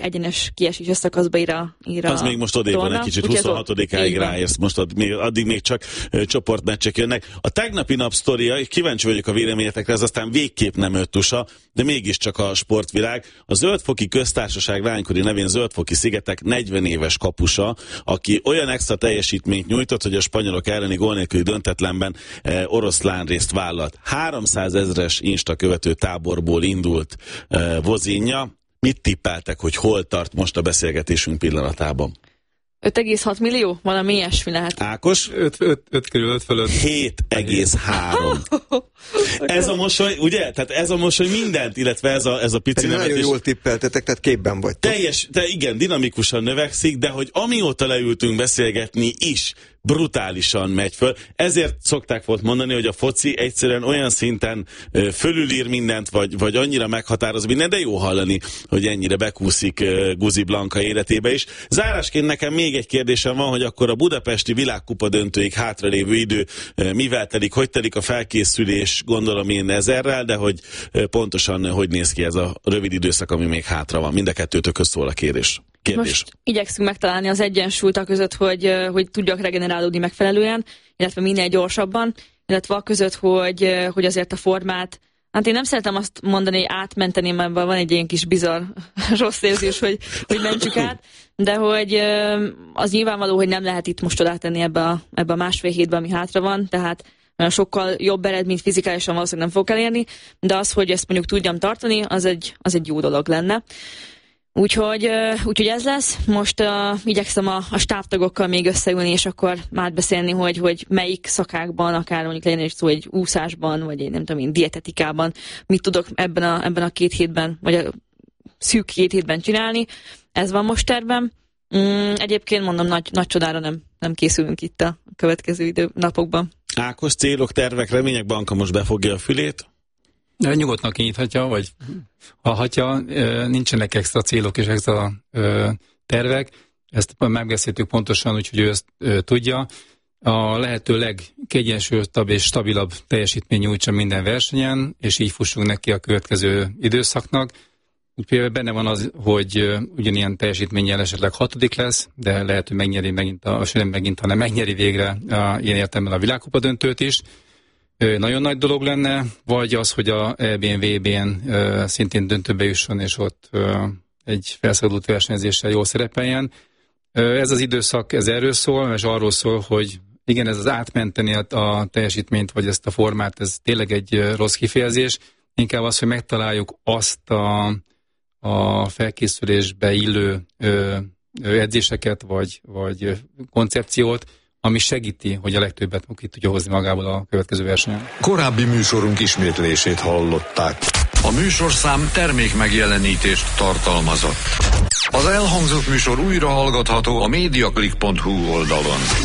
egyenes kieséses szakaszba ír az még most odébb van egy kicsit, 26-áig ráérsz, most addig még csak csoportmeccsek jönnek. A tegnapi nap sztoria, kíváncsi vagyok a véleményetekre, ez aztán végképp nem öttusa, de mégiscsak a sportvilág. A Zöldfoki Köztársaság lánykori nevén Zöldfoki Szigetek 40 éves kapusa, aki olyan extra teljesítményt nyújtott, hogy a spanyolok elleni gól nélküli döntetlenben oroszlánrészt vállalt. 300 000-es Insta követő táborból indult Vozinja. Mit tippeltek, hogy hol tart most a beszélgetésünk pillanatában? 5,6 millió? Valami ilyesmi lehet. Ákos? 5 körül 5 fölött. 7,3. Ez a mosoly, ugye? Tehát ez a mosoly mindent, illetve ez a pici nevetés. Nagyon jól tippeltetek, tehát képben vagytok. Igen, dinamikusan növekszik, de hogy amióta leültünk beszélgetni is brutálisan megy föl. Ezért szokták volt mondani, hogy a foci egyszerűen olyan szinten fölülír mindent, vagy annyira meghatároz mindent, de jó hallani, hogy ennyire bekúszik Guzi Blanka életébe is. Zárásként nekem még egy kérdésem van, hogy akkor a budapesti világkupa döntőig hátralévő idő mivel telik, hogy telik a felkészülés, gondolom én ezerrel, de hogy pontosan hogy néz ki ez a rövid időszak, ami még hátra van. Mind a kettőtökhöz szól a kérdés. Most igyekszünk megtalálni az egyensúlyt a között, hogy tudjak regenerálódni megfelelően, illetve minél gyorsabban, illetve a között, hogy azért a formát, hát én nem szeretem azt mondani, hogy átmenteni, mert van egy ilyen kis bizarr rossz érzés, hogy mentsük át, de hogy az nyilvánvaló, hogy nem lehet itt most csodát tenni ebbe a másfél hétben, ami hátra van, tehát sokkal jobb eredményt fizikálisan valószínűleg nem fogok elérni, de az, hogy ezt mondjuk tudjam tartani, az egy jó dolog lenne. Úgyhogy ez lesz. Most igyekszem a stábtagokkal még összeülni, és akkor átbeszélni, hogy melyik szakákban, akár mondjuk legyen is szó egy úszásban, vagy egy nem tudom én, dietetikában, mit tudok ebben a 2 hétben, vagy a szűk 2 hétben csinálni. Ez van most tervem. Egyébként mondom, nagy csodára nem készülünk itt a következő napokban. Ákos, célok, tervek, remények, Banka most befogja a fülét? Nyugodtan kinyithatja, vagy hallhatja, nincsenek extra célok és extra tervek, ezt megbeszéltük pontosan, úgyhogy ő ezt tudja. A lehető legkiegyensúlyozottabb és stabilabb teljesítmény nyújtsa minden versenyen, és így fussunk neki a következő időszaknak. Úgyhogy benne van az, hogy ugyanilyen teljesítménnyel esetleg 6. lesz, de lehet, hogy megnyeri végre ilyen értelemben a világkupa döntőt is. Nagyon nagy dolog lenne, vagy az, hogy a EBN-VB-n szintén döntőbe jusson, és ott egy felszabadult versenyzéssel jól szerepeljen. Ez az időszak, ez erről szól, és arról szól, hogy igen, ez az átmenteni a teljesítményt, vagy ezt a formát, ez tényleg egy rossz kifejezés. Inkább az, hogy megtaláljuk azt a felkészülésbe illő edzéseket, vagy koncepciót, ami segíti, hogy a legtöbbet ki tudja hozni magából a következő versenyen. Korábbi műsorunk ismétlését hallották. A műsorszám termék megjelenítést tartalmazott. Az elhangzott műsor újra hallgatható a mediaclick.hu oldalon.